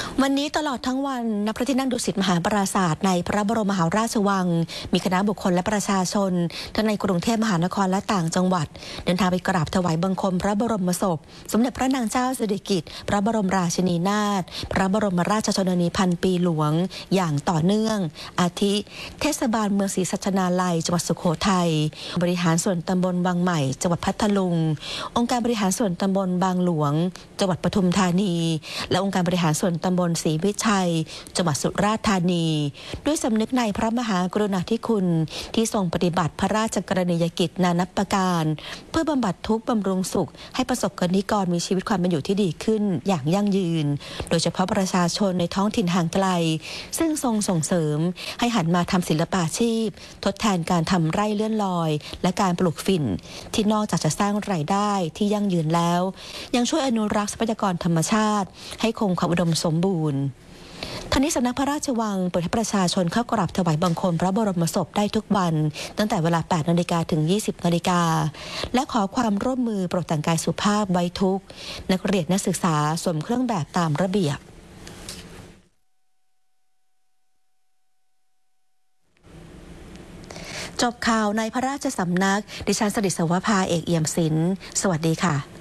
วันนี้ตลอดทั้งวันณพระที่นั่งดุสิตมหาปราสาทในพระบรมมหาราชวังมีคณะบุคคลและประชาชนทั้งในกรุงเทพมหานครและต่างจังหวัดเดินทางไปกราบถวายบังคมพระบรมศพสมเด็จพระนางเจ้าสิริกิติ์พระบรมราชินีนาถพระบรมราชชนนีพันปีหลวงอย่างต่อเนื่องอาทิเทศบาลเมืองศรีสัชนาลัยจังหวัดสุโขทัยบริหารส่วนตำบลบางใหม่จังหวัดพัทลุงองค์การบริหารส่วนตำบลบางหลวงจังหวัดปทุมธานีและองค์การบริหารส่วนตำบลศรีวิชัยจังหวัดสุราษฎร์ธานีด้วยสำนึกในพระมหากรุณาธิคุณที่ทรงปฏิบัติพระราชกรณียกิจนานับประการเพื่อบำบัดทุกข์บำรุงสุขให้ประสบกนิกรมีชีวิตความเป็นอยู่ที่ดีขึ้นอย่างยั่งยืนโดยเฉพาะประชาชนในท้องถิ่นห่างไกลซึ่งทรงส่งเสริมให้หันมาทำศิลปาชีพทดแทนการทำไร่เลื่อนลอยและการปลูกฝิ่นที่นอกจากจะสร้างรายได้ที่ยั่งยืนแล้วยังช่วยอนุรักษ์ทรัพยากรธรรมชาติให้คงความอุดมสมบูรณ์ทางนี้สำนักพระราชวังเปิดให้ประชาชนเข้ากราบถวายบังคมพระบรมศพได้ทุกวันตั้งแต่เวลา 8 นาฬิกาถึง 20 นาฬิกาและขอความร่วมมือโปรดแต่งกายสุภาพไว้ทุกนักเรียนนักศึกษาสวมเครื่องแบบตามระเบียบจบข่าวในพระราชสำนักดิฉันสริศวภาเอกเอี่ยมศิลป์สวัสดีค่ะ